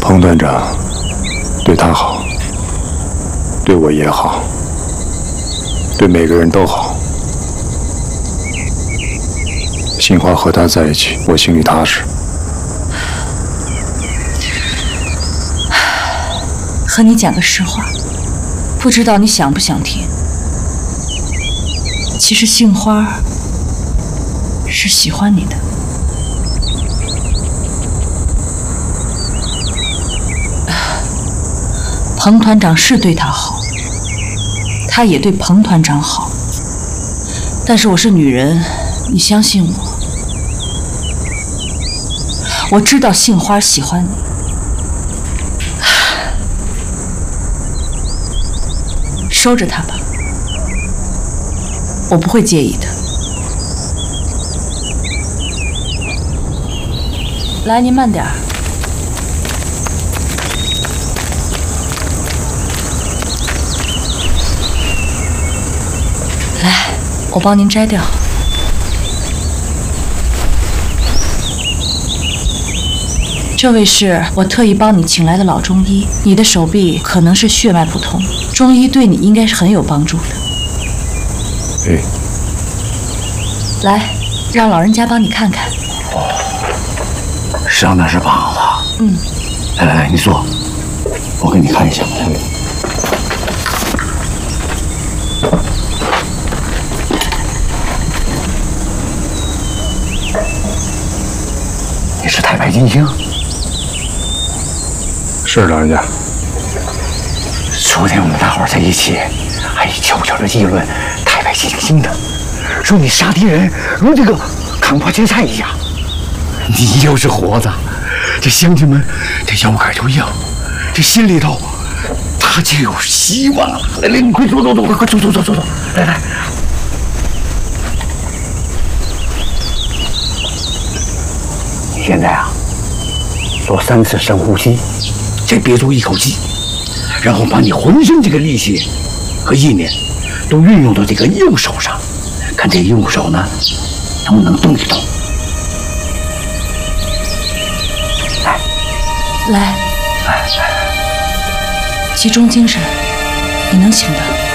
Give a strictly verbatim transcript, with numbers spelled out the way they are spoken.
彭团长对他好，对我也好，对每个人都好。杏花和他在一起，我心里踏实。 和你讲个实话，不知道你想不想听？其实杏花是喜欢你的。彭团长是对他好，他也对彭团长好。但是我是女人，你相信我，我知道杏花喜欢你。收着它吧，我不会介意的。来，您慢点儿。来，我帮您摘掉。这位是我特意帮你请来的老中医，你的手臂可能是血脉不通，中医对你应该是很有帮助的。 哎， 来，让老人家帮你看看。 哦，伤的是膀子。 嗯。 来来来，你坐，我给你看一下。你是太白金星？ 是老人家。 昨天我们大伙在一起，还悄悄地议论太白金星的，说你杀敌人如这个扛破芥菜一样。你要是活着，这乡亲们这腰杆就硬，这心里头他就有希望了。来来，你快坐坐坐，快快坐坐坐坐坐，来来。你现在啊，做三次深呼吸，再憋住一口气。然后把你浑身这个力气和意念都运用到这个右手上，看这右手呢能不能动一动。来， 来， 来， 集中精神，你能行的。